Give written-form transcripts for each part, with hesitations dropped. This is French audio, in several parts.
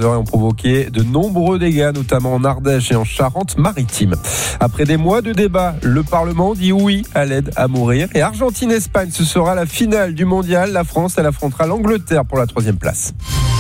dernières heures et ont provoqué de nombreux dégâts, notamment en Ardèche et en Charente-Maritime. Après des mois de débat, le Parlement dit oui à l'aide à mourir. Et Argentine-Espagne, ce sera la finale du mondial. La France, elle affrontera l'Angleterre pour la 3e place.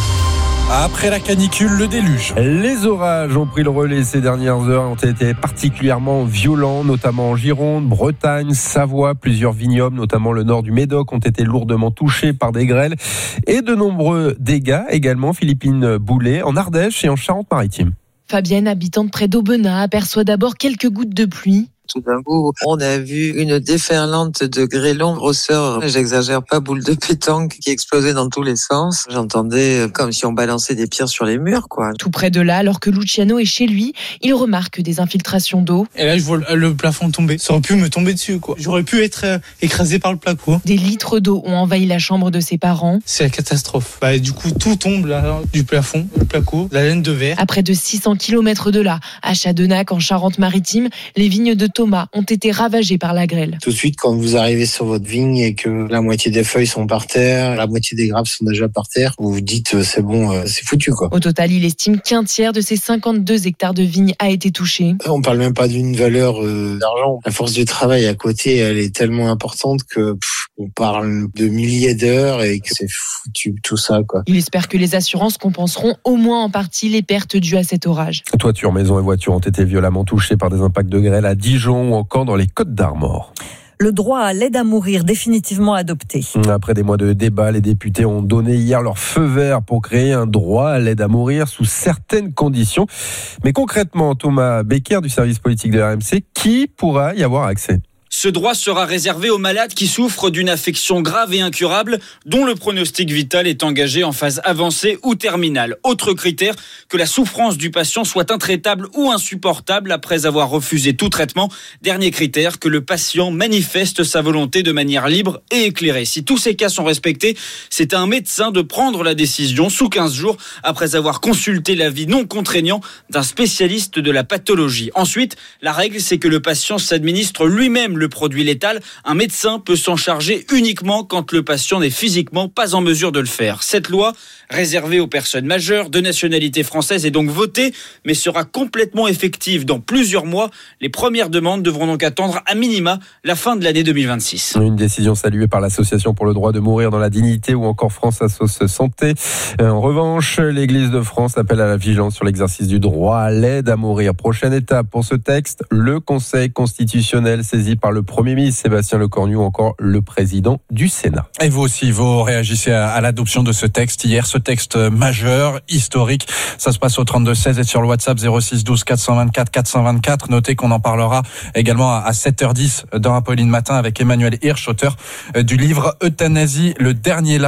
Après la canicule, le déluge. Les orages ont pris le relais ces dernières heures, ont été particulièrement violents, notamment en Gironde, Bretagne, Savoie. Plusieurs vignobles, notamment le nord du Médoc, ont été lourdement touchés par des grêles. Et de nombreux dégâts également, Philippine Boulet, en Ardèche et en Charente-Maritime. Fabienne, habitante près d'Aubenas, aperçoit d'abord quelques gouttes de pluie. Tout d'un coup, on a vu une déferlante de grêlons, grosseur, j'exagère pas, boule de pétanque qui explosait dans tous les sens. J'entendais comme si on balançait des pierres sur les murs, quoi. Tout près de là, alors que Luciano est chez lui, il remarque des infiltrations d'eau. Et là, je vois le plafond tomber. Ça aurait pu me tomber dessus, quoi. J'aurais pu être écrasé par le placo. Des litres d'eau ont envahi la chambre de ses parents. C'est la catastrophe. Du coup, tout tombe là, du plafond, le placo, la laine de verre. À près de 600 km de là, à Chadenac, en Charente-Maritime, les vignes de Thomas ont été ravagées par la grêle. Tout de suite, quand vous arrivez sur votre vigne et que la moitié des feuilles sont par terre, la moitié des grappes sont déjà par terre, vous vous dites c'est bon, c'est foutu, quoi. Au total, il estime qu'un tiers de ses 52 hectares de vignes a été touché. On parle même pas d'une valeur d'argent. La force du travail à côté, elle est tellement importante que on parle de milliers d'heures et que c'est foutu tout ça, quoi. Il espère que les assurances compenseront au moins en partie les pertes dues à cet orage. Toitures, maisons et voitures ont été violemment touchées par des impacts de grêle à Dijon ou encore dans les Côtes-d'Armor. Le droit à l'aide à mourir définitivement adopté. Après des mois de débat, les députés ont donné hier leur feu vert pour créer un droit à l'aide à mourir sous certaines conditions. Mais concrètement, Thomas Becker du service politique de RMC, qui pourra y avoir accès ? Ce droit sera réservé aux malades qui souffrent d'une affection grave et incurable, dont le pronostic vital est engagé en phase avancée ou terminale. Autre critère, que la souffrance du patient soit intraitable ou insupportable après avoir refusé tout traitement. Dernier critère, que le patient manifeste sa volonté de manière libre et éclairée. Si tous ces cas sont respectés, c'est à un médecin de prendre la décision sous 15 jours après avoir consulté l'avis non contraignant d'un spécialiste de la pathologie. Ensuite, la règle, c'est que le patient s'administre lui-même le produit létal. Un médecin peut s'en charger uniquement quand le patient n'est physiquement pas en mesure de le faire. Cette loi, réservée aux personnes majeures de nationalité française, est donc votée, mais sera complètement effective dans plusieurs mois. Les premières demandes devront donc attendre à minima la fin de l'année 2026. Une décision saluée par l'Association pour le droit de mourir dans la dignité ou encore France Assos Santé. En revanche, l'Église de France appelle à la vigilance sur l'exercice du droit à l'aide à mourir. Prochaine étape pour ce texte, le Conseil constitutionnel saisi par le Premier ministre Sébastien Lecornu ou encore le président du Sénat. Et vous aussi, vous réagissez à l'adoption de ce texte hier, ce texte majeur, historique. Ça se passe au 32-16 et sur le WhatsApp 06 12 424 424. Notez qu'on en parlera également à 7h10 dans Apolline Matin avec Emmanuel Hirsch, auteur du livre Euthanasie, le dernier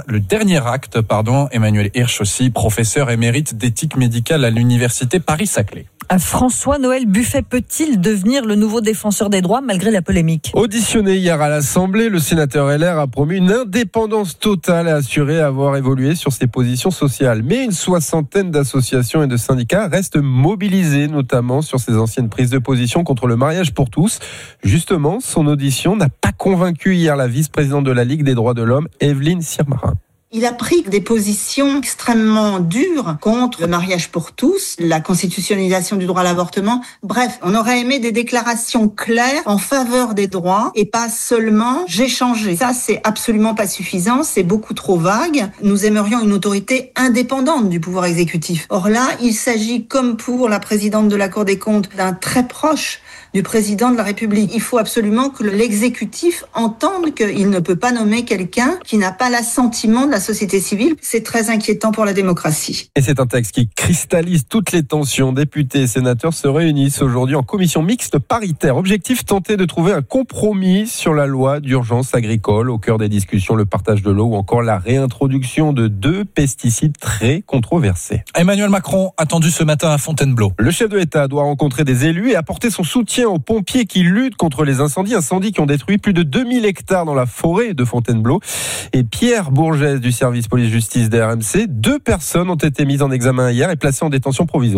acte. Emmanuel Hirsch aussi, professeur émérite d'éthique médicale à l'université Paris-Saclay. François-Noël Buffet peut-il devenir le nouveau défenseur des droits malgré la polémique ? Auditionné hier à l'Assemblée, le sénateur LR a promis une indépendance totale et assuré avoir évolué sur ses positions sociales. Mais une soixantaine d'associations et de syndicats restent mobilisés, notamment sur ses anciennes prises de position contre le mariage pour tous. Justement, son audition n'a pas convaincu hier la vice-présidente de la Ligue des droits de l'homme, Evelyne Sirmarin. Il a pris des positions extrêmement dures contre le mariage pour tous, la constitutionnalisation du droit à l'avortement. Bref, on aurait aimé des déclarations claires en faveur des droits et pas seulement « j'ai changé ». Ça, c'est absolument pas suffisant, c'est beaucoup trop vague. Nous aimerions une autorité indépendante du pouvoir exécutif. Or là, il s'agit, comme pour la présidente de la Cour des comptes, d'un très proche du président de la République. Il faut absolument que l'exécutif entende qu'il ne peut pas nommer quelqu'un qui n'a pas l'assentiment de la société civile. C'est très inquiétant pour la démocratie. Et c'est un texte qui cristallise toutes les tensions. Députés et sénateurs se réunissent aujourd'hui en commission mixte paritaire. Objectif, tenter de trouver un compromis sur la loi d'urgence agricole. Au cœur des discussions, le partage de l'eau ou encore la réintroduction de 2 pesticides très controversés. Emmanuel Macron attendu ce matin à Fontainebleau. Le chef de l'État doit rencontrer des élus et apporter son soutien aux pompiers qui luttent contre les incendies qui ont détruit plus de 2000 hectares dans la forêt de Fontainebleau. Et Pierre Bourgès du service police-justice d'RMC, 2 personnes ont été mises en examen hier et placées en détention provisoire.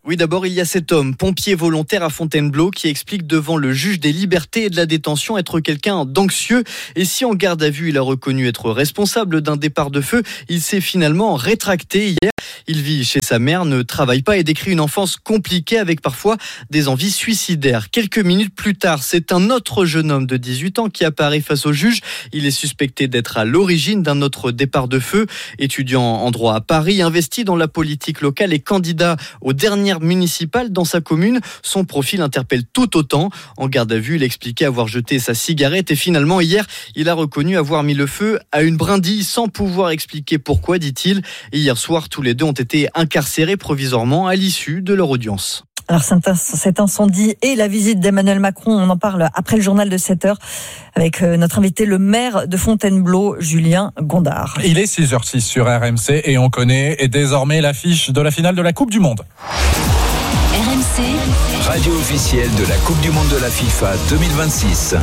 Oui, d'abord, il y a cet homme, pompier volontaire à Fontainebleau, qui explique devant le juge des libertés et de la détention être quelqu'un d'anxieux. Et si en garde à vue, il a reconnu être responsable d'un départ de feu, il s'est finalement rétracté hier. Il vit chez sa mère, ne travaille pas et décrit une enfance compliquée avec parfois des envies suicidaires. Quelques minutes plus tard, c'est un autre jeune homme de 18 ans qui apparaît face au juge. Il est suspecté d'être à l'origine d'un autre départ de feu. Étudiant en droit à Paris, investi dans la politique locale et candidat aux dernières municipales dans sa commune, son profil interpelle tout autant. En garde à vue, il expliquait avoir jeté sa cigarette et finalement hier, il a reconnu avoir mis le feu à une brindille sans pouvoir expliquer pourquoi, dit-il. Et hier soir, tous les deux ont été incarcérés provisoirement à l'issue de leur audience. Alors cet incendie et la visite d'Emmanuel Macron, on en parle après le journal de 7h avec notre invité, le maire de Fontainebleau, Julien Gondard. Il est 6h06 sur RMC et on connaît désormais l'affiche de la finale de la Coupe du Monde. RMC, radio officielle de la Coupe du Monde de la FIFA 2026.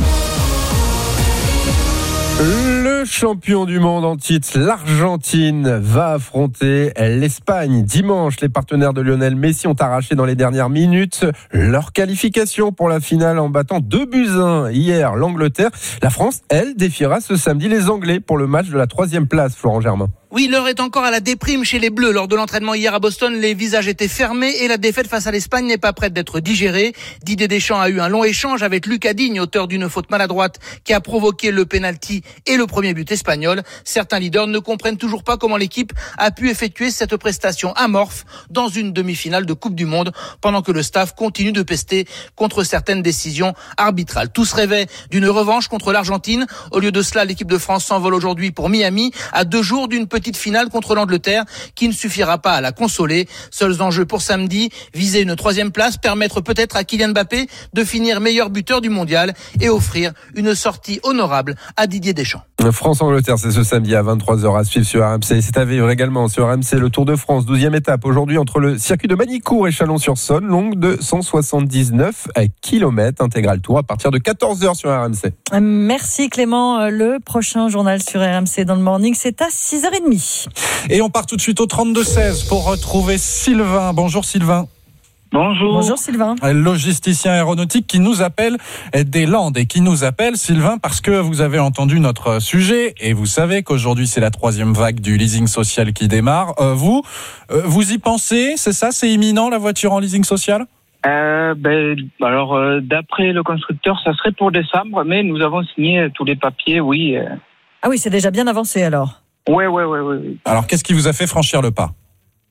Le champion du monde en titre, l'Argentine, va affronter l'Espagne. Dimanche, les partenaires de Lionel Messi ont arraché dans les dernières minutes leur qualification pour la finale en battant 2-1 hier l'Angleterre. La France, elle, défiera ce samedi les Anglais pour le match de la 3e place, Florent Germain. Oui, l'heure est encore à la déprime chez les Bleus. Lors de l'entraînement hier à Boston, les visages étaient fermés et la défaite face à l'Espagne n'est pas prête d'être digérée. Didier Deschamps a eu un long échange avec Lucas Digne, auteur d'une faute maladroite qui a provoqué le pénalty et le premier but espagnol. Certains leaders ne comprennent toujours pas comment l'équipe a pu effectuer cette prestation amorphe dans une demi-finale de Coupe du Monde, pendant que le staff continue de pester contre certaines décisions arbitrales. Tous rêvaient d'une revanche contre l'Argentine. Au lieu de cela, l'équipe de France s'envole aujourd'hui pour Miami, à 2 jours d'une petite finale contre l'Angleterre qui ne suffira pas à la consoler. Seuls enjeux pour samedi, viser une 3e place, permettre peut-être à Kylian Mbappé de finir meilleur buteur du mondial et offrir une sortie honorable à Didier Deschamps. France-Angleterre, c'est ce samedi à 23h à suivre sur RMC. C'est à vivre également sur RMC le Tour de France, 12e étape aujourd'hui entre le circuit de Manicourt et Chalon-sur-Saône, longue de 179 km, intégral tour à partir de 14h sur RMC. Merci Clément. Le prochain journal sur RMC dans le morning, c'est à 6h30. Et on part tout de suite au 32-16 pour retrouver Sylvain. Bonjour Sylvain. Bonjour. Bonjour Sylvain. Logisticien aéronautique qui nous appelle des Landes et qui nous appelle, Sylvain, parce que vous avez entendu notre sujet et vous savez qu'aujourd'hui c'est la 3e vague du leasing social qui démarre. Vous y pensez? C'est ça? C'est imminent la voiture en leasing social? D'après le constructeur, ça serait pour décembre, mais nous avons signé tous les papiers, oui. Ah oui, c'est déjà bien avancé alors. Oui. Alors qu'est-ce qui vous a fait franchir le pas?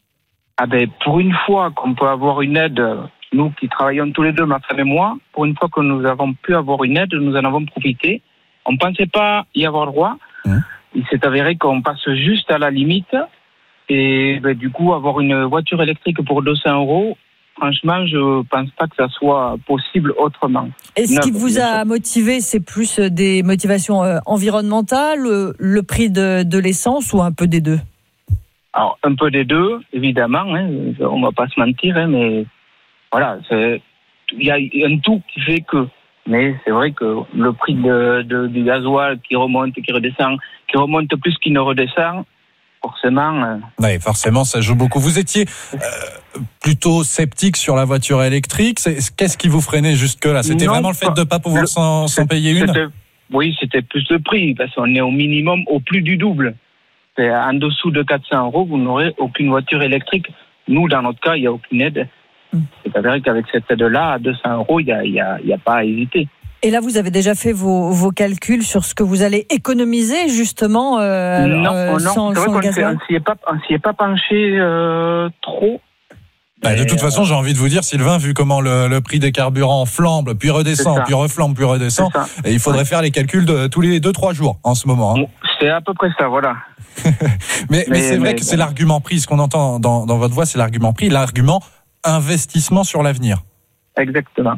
Pour une fois qu'on peut avoir une aide, nous qui travaillons tous les deux, ma femme et moi, pour une fois que nous avons pu avoir une aide, nous en avons profité. On ne pensait pas y avoir droit. Il s'est avéré qu'on passe juste à la limite. Et du coup, avoir une voiture électrique pour 200 €, franchement, je ne pense pas que ça soit possible autrement. Et ce qui vous a motivé, c'est plus des motivations environnementales, le prix de l'essence ou un peu des deux? Alors, un peu des deux, évidemment, on ne va pas se mentir, mais voilà, il y a un tout qui fait que. Mais c'est vrai que le prix du gasoil qui remonte, qui redescend, qui remonte plus qu'il ne redescend, forcément. Oui, forcément, ça joue beaucoup. Vous étiez plutôt sceptique sur la voiture électrique. Qu'est-ce qui vous freinait jusque-là? C'était vraiment le fait de ne pas pouvoir s'en payer une? Oui, c'était plus le prix, parce qu'on est au minimum, au plus du double. C'est en dessous de 400 €, vous n'aurez aucune voiture électrique. Nous, dans notre cas, il n'y a aucune aide. C'est avéré qu'avec cette aide-là, à 200 €, il n'y a pas à hésiter. Et là, vous avez déjà fait vos calculs sur ce que vous allez économiser, justement, sans le gasoil? On s'y est pas penché trop. De toute façon, j'ai envie de vous dire, Sylvain, vu comment le prix des carburants flambe, puis redescend, puis reflambe, puis redescend, et il faudrait faire les calculs de tous les 2-3 jours en ce moment. C'est à peu près ça, voilà. mais c'est vrai que c'est l'argument prix. Ce qu'on entend dans votre voix, c'est l'argument prix, l'argument investissement sur l'avenir. Exactement.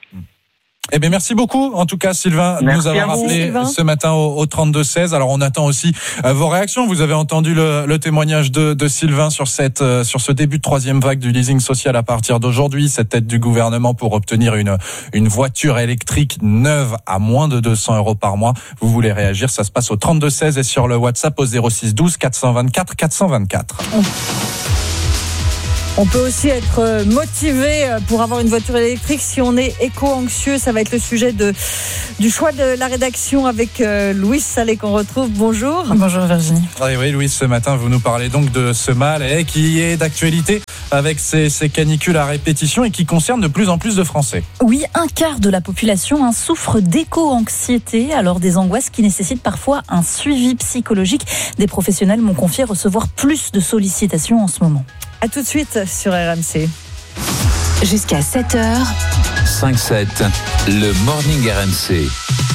Eh bien, merci beaucoup, en tout cas, Sylvain, de nous avoir appelé ce matin au 32-16. Alors, on attend aussi vos réactions. Vous avez entendu le témoignage de Sylvain sur ce début de 3e vague du leasing social à partir d'aujourd'hui. Cette aide du gouvernement pour obtenir une voiture électrique neuve à moins de 200 € par mois. Vous voulez réagir? Ça se passe au 32-16 et sur le WhatsApp au 06 12 424 424. On peut aussi être motivé pour avoir une voiture électrique si on est éco-anxieux. Ça va être le sujet du choix de la rédaction avec Louise Salé qu'on retrouve. Bonjour. Bonjour Virginie. Oui, Louise, ce matin, vous nous parlez donc de ce mal qui est d'actualité avec ces canicules à répétition et qui concerne de plus en plus de Français. Oui, un quart de la population souffre d'éco-anxiété, alors des angoisses qui nécessitent parfois un suivi psychologique. Des professionnels m'ont confié recevoir plus de sollicitations en ce moment. A tout de suite sur RMC. Jusqu'à 7h. 5-7, le Morning RMC.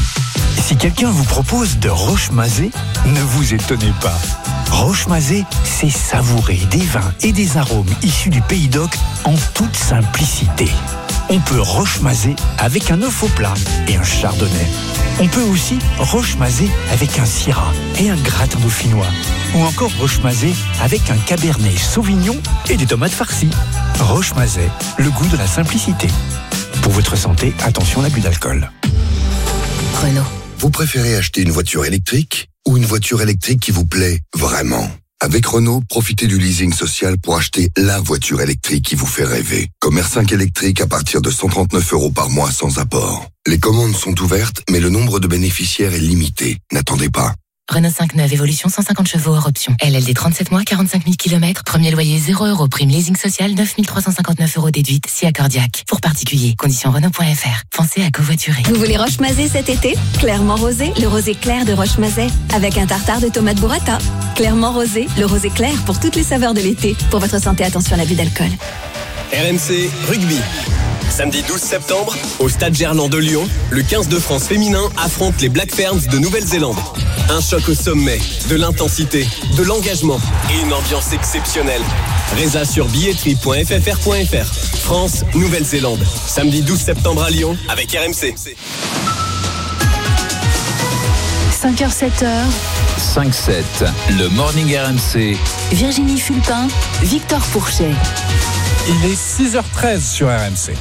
Si quelqu'un vous propose de Rochemazé, ne vous étonnez pas. Rochemazé, c'est savourer des vins et des arômes issus du Pays d'Oc en toute simplicité. On peut Rochemazé avec un œuf au plat et un chardonnay. On peut aussi Rochemazé avec un syrah et un gratin dauphinois. Ou encore Rochemazé avec un cabernet sauvignon et des tomates farcies. Rochemazé, le goût de la simplicité. Pour votre santé, attention à l'abus d'alcool. Renault. Vous préférez acheter une voiture électrique ou une voiture électrique qui vous plaît vraiment ? Avec Renault, profitez du leasing social pour acheter la voiture électrique qui vous fait rêver. Comme R5 électrique à partir de 139 € par mois sans apport. Les commandes sont ouvertes, mais le nombre de bénéficiaires est limité. N'attendez pas. Renault 5 neuve, évolution 150 chevaux hors option. LLD 37 mois, 45 000 km. Premier loyer 0 €. Prime leasing social 9 359 € déduite si accordiaque. Pour particuliers, conditions Renault.fr. Pensez à covoiturer. Vous voulez Rochemazé cet été ? Clairement rosé, le rosé clair de Rochemazé. Avec un tartare de tomates burrata. Clairement rosé, le rosé clair pour toutes les saveurs de l'été. Pour votre santé, attention à l'abus d'alcool. RMC Rugby. Samedi 12 septembre, au Stade Gerland de Lyon, le 15 de France féminin affronte les Black Ferns de Nouvelle-Zélande. Un choc au sommet, de l'intensité, de l'engagement et une ambiance exceptionnelle. Résa sur billetterie.ffr.fr. France, Nouvelle-Zélande. Samedi 12 septembre à Lyon avec RMC. 5h, 7h. 5-7, le Morning RMC. Virginie Fulpin, Victor Pourchet. Il est 6h13 sur RMC.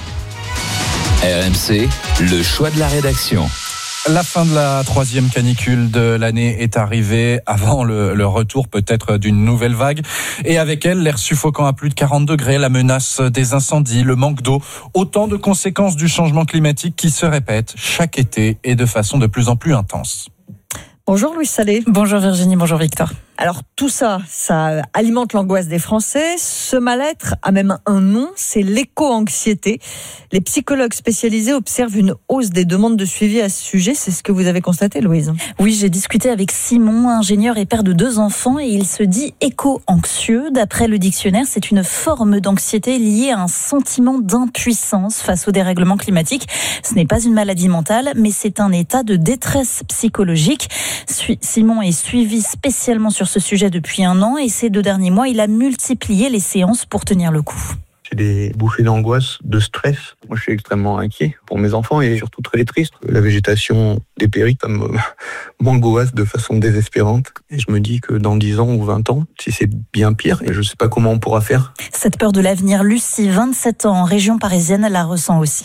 RMC, le choix de la rédaction. La fin de la 3e canicule de l'année est arrivée avant le retour peut-être d'une nouvelle vague. Et avec elle, l'air suffocant à plus de 40 degrés, la menace des incendies, le manque d'eau. Autant de conséquences du changement climatique qui se répètent chaque été et de façon de plus en plus intense. Bonjour Louise Salé. Bonjour Virginie, bonjour Victor. Alors tout ça alimente l'angoisse des Français. Ce mal-être a même un nom, c'est l'éco-anxiété. Les psychologues spécialisés observent une hausse des demandes de suivi à ce sujet. C'est ce que vous avez constaté, Louise ? Oui, j'ai discuté avec Simon, ingénieur et père de 2 enfants, et il se dit éco-anxieux. D'après le dictionnaire, c'est une forme d'anxiété liée à un sentiment d'impuissance face au dérèglement climatique. Ce n'est pas une maladie mentale, mais c'est un état de détresse psychologique. Simon est suivi spécialement sur ce sujet depuis 1 an et ces 2 derniers mois, il a multiplié les séances pour tenir le coup. C'est des bouffées d'angoisse, de stress. Moi, je suis extrêmement inquiet pour mes enfants et surtout très triste. La végétation dépérit, ça m'angoisse de façon désespérante. Et je me dis que dans 10 ans ou 20 ans, si c'est bien pire, je ne sais pas comment on pourra faire. Cette peur de l'avenir, Lucie, 27 ans, en région parisienne, la ressent aussi.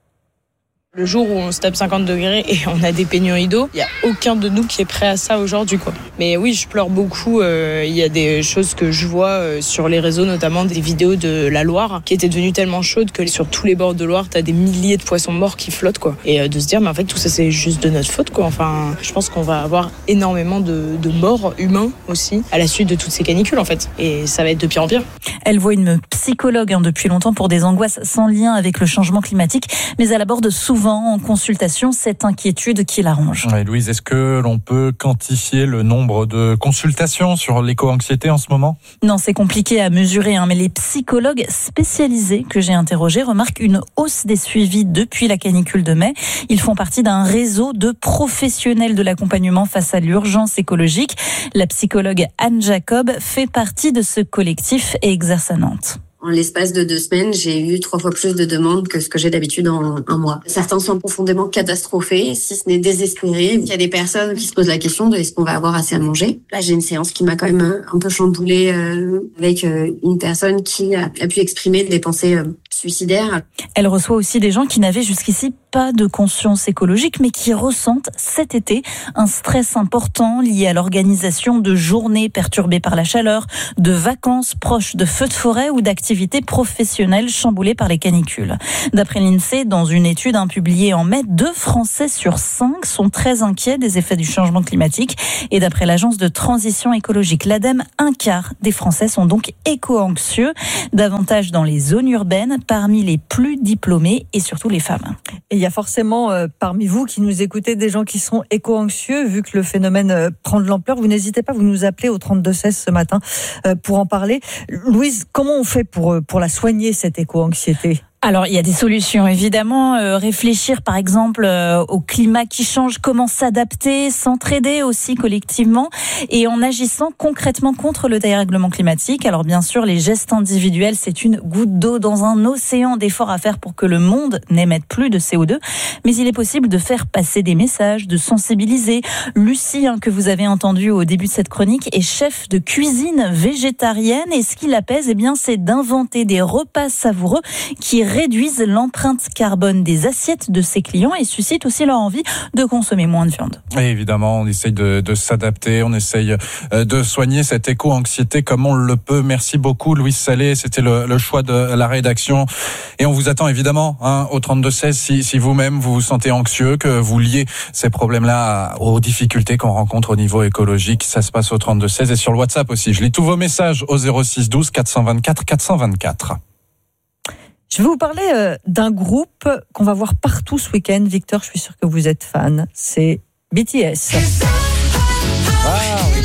Le jour où on se tape 50 degrés et on a des pénuries d'eau, il n'y a aucun de nous qui est prêt à ça aujourd'hui, quoi. Mais oui, je pleure beaucoup. Il y a des choses que je vois sur les réseaux, notamment des vidéos de la Loire, qui étaient devenues tellement chaudes que sur tous les bords de Loire, t'as des milliers de poissons morts qui flottent, quoi. Et de se dire, mais en fait, tout ça, c'est juste de notre faute, quoi. Enfin, je pense qu'on va avoir énormément de morts humains aussi à la suite de toutes ces canicules, en fait. Et ça va être de pire en pire. Elle voit une psychologue depuis longtemps pour des angoisses sans lien avec le changement climatique, mais elle aborde souvent en consultation cette inquiétude qui l'arrange. Ouais, Louise, est-ce que l'on peut quantifier le nombre de consultations sur l'éco-anxiété en ce moment ? Non, c'est compliqué à mesurer, mais les psychologues spécialisés que j'ai interrogés remarquent une hausse des suivis depuis la canicule de mai. Ils font partie d'un réseau de professionnels de l'accompagnement face à l'urgence écologique. La psychologue Anne Jacob fait partie de ce collectif et exerce à Nantes. En l'espace de 2 semaines, j'ai eu 3 fois plus de demandes que ce que j'ai d'habitude en un mois. Certains sont profondément catastrophés, si ce n'est désespérés. Il y a des personnes qui se posent la question de est-ce qu'on va avoir assez à manger. Là, j'ai une séance qui m'a quand même un peu chamboulée avec une personne qui a pu exprimer des pensées suicidaires. Elle reçoit aussi des gens qui n'avaient jusqu'ici pas de conscience écologique, mais qui ressentent cet été un stress important lié à l'organisation de journées perturbées par la chaleur, de vacances proches de feux de forêt ou d'activités professionnelles chamboulées par les canicules. D'après l'INSEE, dans une étude publiée en mai, 2 Français sur 5 sont très inquiets des effets du changement climatique. Et d'après l'agence de transition écologique, l'ADEME, 1/4 des Français sont donc éco-anxieux, davantage dans les zones urbaines, parmi les plus diplômés et surtout les femmes. Et il y a forcément parmi vous qui nous écoutez des gens qui sont éco-anxieux, vu que le phénomène prend de l'ampleur. Vous n'hésitez pas, vous nous appelez au 3216 ce matin pour en parler. Louise, comment on fait pour la soigner, cette éco-anxiété ? Alors, il y a des solutions, évidemment. Réfléchir, par exemple, au climat qui change, comment s'adapter, s'entraider aussi collectivement et en agissant concrètement contre le dérèglement climatique. Alors, bien sûr, les gestes individuels, c'est une goutte d'eau dans un océan d'efforts à faire pour que le monde n'émette plus de CO2. Mais il est possible de faire passer des messages, de sensibiliser. Lucie, que vous avez entendu au début de cette chronique, est chef de cuisine végétarienne. Et ce qui l'apaise, c'est d'inventer des repas savoureux qui réduisent l'empreinte carbone des assiettes de ses clients et suscitent aussi leur envie de consommer moins de viande. Et évidemment, on essaye de s'adapter, on essaye de soigner cette éco-anxiété comme on le peut. Merci beaucoup Louise Salé, c'était le choix de la rédaction. Et on vous attend évidemment au 3216 si vous-même vous vous sentez anxieux, que vous liez ces problèmes-là aux difficultés qu'on rencontre au niveau écologique. Ça se passe au 3216 et sur le WhatsApp aussi. Je lis tous vos messages au 06 12 424 424. Je vais vous parler d'un groupe qu'on va voir partout ce week-end. Victor, je suis sûr que vous êtes fan. C'est BTS. Ah oui.